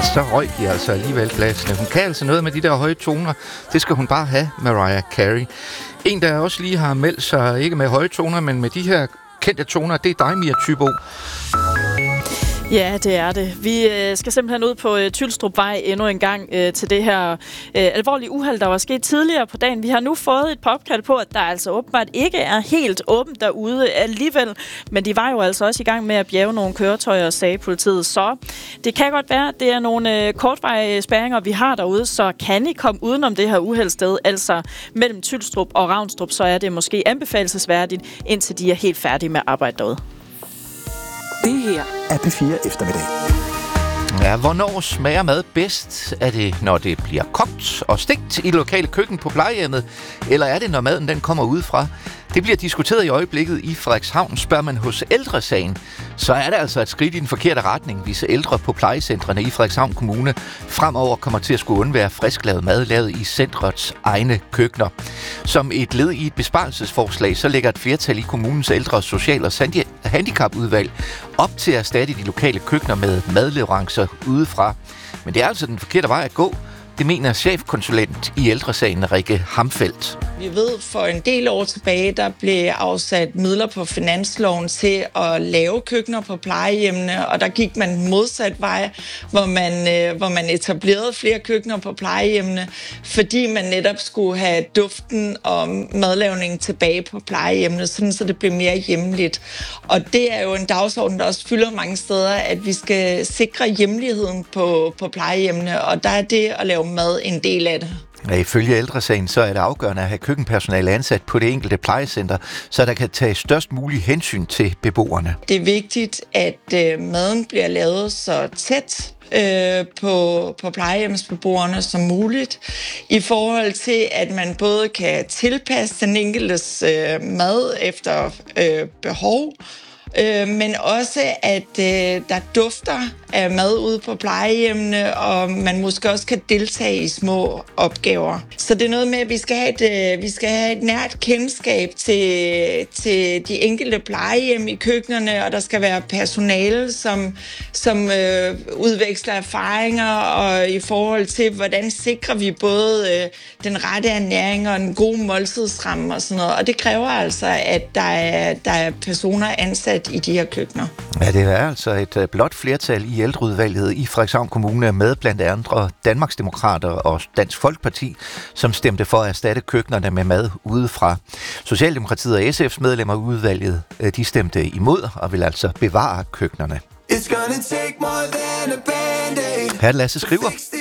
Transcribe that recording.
Så røg de altså alligevel glasene. Hun kan altså noget med de der høje toner. Det skal hun bare have, Mariah Carey. En, der også lige har meldt sig, ikke med høje toner, men med de her kendte toner, det er dig, Mia Thybo. Ja, det er det. Vi skal simpelthen ud på Tylstrupvej endnu en gang til det her alvorlige uheld, der var sket tidligere på dagen. Vi har nu fået et popkald på, at der altså åbenbart ikke er helt åbent derude alligevel, men de var jo altså også i gang med at bjerge nogle køretøjer, sagde politiet. Så det kan godt være, at det er nogle kortvarige spærringer, vi har derude, så kan I komme udenom det her uheldsted, altså mellem Tylstrup og Ravnstrup, så er det måske anbefalesværdigt, indtil de er helt færdige med at arbejde derude. Det her er P4 Eftermiddag. Ja, hvornår smager mad bedst? Er det, når det bliver kogt og stegt i det lokale køkken på plejehjemmet? Eller er det, når maden den kommer udefra? Det bliver diskuteret i øjeblikket i Frederikshavn. Spørger man hos Ældresagen, så er det altså et skridt i den forkerte retning, hvis ældre på plejecentrene i Frederikshavn Kommune fremover kommer til at skulle undvære frisklavet mad lavet i centrets egne køkkener. Som et led i et besparelsesforslag, så lægger et flertal i kommunens ældre, social- og handicapudvalg op til at erstatte de lokale køkkener med madleverancer udefra. Men det er altså den forkerte vej at gå. Det mener chefkonsulent i Ældresagen, Rikke Hamfeldt. Vi ved, for en del år tilbage, der blev afsat midler på finansloven til at lave køkkener på plejehjemmene, og der gik man modsat vej, hvor man etablerede flere køkkener på plejehjemmene, fordi man netop skulle have duften og madlavningen tilbage på plejehjemmene, sådan så det blev mere hjemligt. Og det er jo en dagsorden, der også fylder mange steder, at vi skal sikre hjemligheden på plejehjemmene, og der er det at lave mad en del af det. Ja, ifølge Ældresagen, så er det afgørende at have køkkenpersonale ansat på det enkelte plejecenter, så der kan tage størst mulig hensyn til beboerne. Det er vigtigt, at maden bliver lavet så tæt på plejehjemsbeboerne som muligt, i forhold til, at man både kan tilpasse den enkeltes mad efter behov, men også, at der dufter af mad ude på plejehjemmene, og man måske også kan deltage i små opgaver. Så det er noget med, at vi skal have et nært kendskab til de enkelte plejehjem i køkkenerne, og der skal være personale, som udveksler erfaringer, og i forhold til, hvordan sikrer vi både den rette ernæring og en god måltidsramme og sådan noget. Og det kræver altså, at der er personer ansat i de her køkkener. Ja, det er altså et blot flertal i ældreudvalget i Frederikshavn Kommune med blandt andre Danmarksdemokrater og Dansk Folkeparti, som stemte for at erstatte køkkenerne med mad udefra. Socialdemokratiet og SF's medlemmer i udvalget, de stemte imod og vil altså bevare køkkenerne. Her er Lasse Skriver.